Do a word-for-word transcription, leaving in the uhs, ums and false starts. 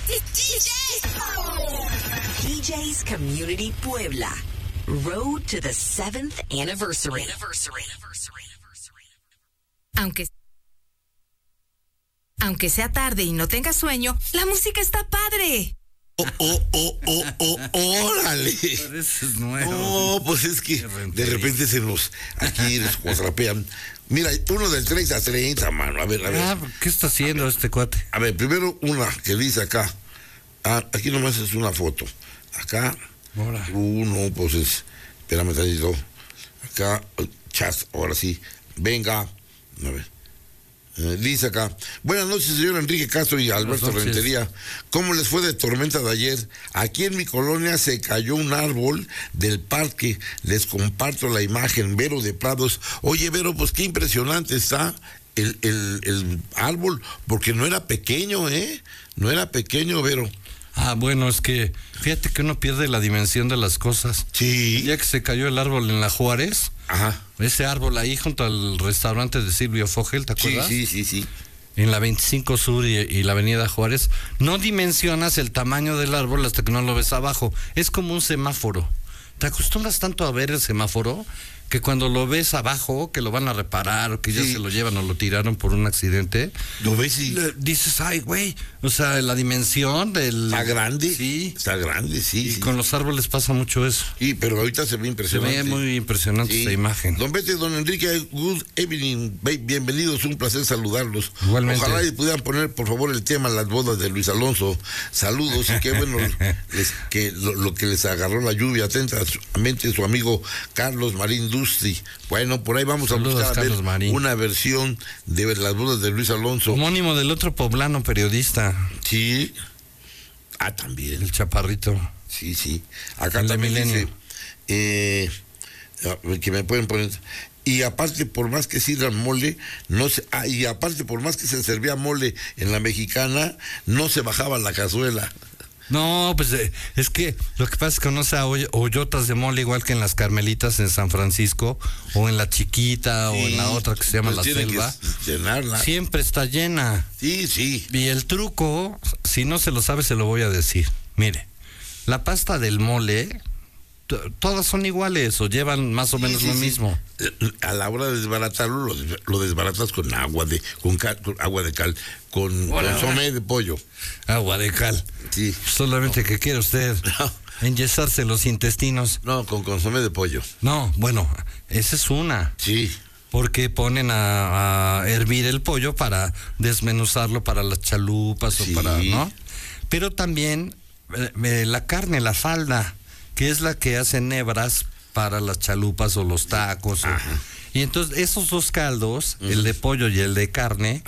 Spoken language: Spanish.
D J's Community Puebla. Road to the seventh anniversary. Aunque, aunque sea tarde y no tengas sueño, la música está padre. Oh, oh, oh, oh, oh, órale. Pero eso es nuevo. No, pues es que de repente se nos, aquí nos cuatrapean. Mira, uno del treinta a treinta, mano. A ver, a ver. Ah, ¿qué está haciendo este cuate? A ver, primero una que dice acá. Ah, aquí nomás es una foto. Acá, Ahora. uno, pues es, espérame tantito. Acá, chat, ahora sí. Venga, a ver. Eh, dice acá, buenas noches, señor Enrique Castro y Alberto Rentería. ¿Cómo les fue de tormenta de ayer? Aquí en mi colonia se cayó un árbol del parque. Les comparto la imagen, Vero de Prados. Oye, Vero, pues qué impresionante está el, el, el árbol, porque no era pequeño, ¿eh? No era pequeño, Vero. Ah, bueno, es que fíjate que uno pierde la dimensión de las cosas. Sí. Ya que se cayó el árbol en la Juárez, Ajá. ese árbol ahí junto al restaurante de Silvio Fogel, ¿te acuerdas? Sí, sí, sí, sí. En la veinticinco Sur y, y la avenida Juárez, no dimensionas el tamaño del árbol hasta que no lo ves abajo. Es como un semáforo. Te acostumbras tanto a ver el semáforo que cuando lo ves abajo, que lo van a reparar o que ya Sí. se lo llevan o lo tiraron por un accidente, ¿Lo ves? Y le- dices, ay, güey, o sea, la dimensión del... está grande. Sí. Está grande, sí. Y sí. con los árboles pasa mucho eso. Sí, pero ahorita se ve Se impresionante. ve muy impresionante Sí. esa imagen. Don Bete, don Enrique, good evening, Be- bienvenidos, un placer saludarlos. Igualmente. Ojalá y pudieran poner, por favor, el tema Las bodas de Luis Alonso. Saludos y qué bueno les- que lo, lo que les agarró la lluvia. Atentamente su amigo Carlos Marín Dustri. Bueno, por ahí vamos Saludos, a buscar a Carlos ver Marín. una versión de Las bodas de Luis Alonso. Homónimo del otro poblano periodista, Sí. Ah, también. el Chaparrito. Sí, sí. Acá El de también Milenio. dice eh, que me pueden poner. Y aparte, por más que sirvan mole, no se, ah, y aparte, por más que se servía mole en la mexicana, no se bajaba la cazuela. No, pues eh, es que lo que pasa es que no se hoy- hoyotas de mole igual que en las Carmelitas en San Francisco, o en la Chiquita, o en la otra que se llama Pues La tiene Selva. que llenarla. Siempre está llena. Sí, sí. Y el truco, si no se lo sabe, se lo voy a decir. Mire, la pasta del mole, t- todas son iguales o llevan más o menos Sí, lo sí, sí. mismo. A la hora de desbaratarlo, lo, des- lo desbaratas con agua de, con, cal- con agua de cal, con Hola. consomé de pollo. Agua de cal. Sí. Solamente que quiere usted No, enyesarse los intestinos. no, con consomé de pollo. No, bueno, esa es una. Sí. Porque ponen a, a hervir el pollo para desmenuzarlo para las chalupas Sí. o para, ¿no? Pero también eh, eh, la carne, la falda, que es la que hacen hebras para las chalupas o los tacos. o- y entonces esos dos caldos, el de pollo y el de carne,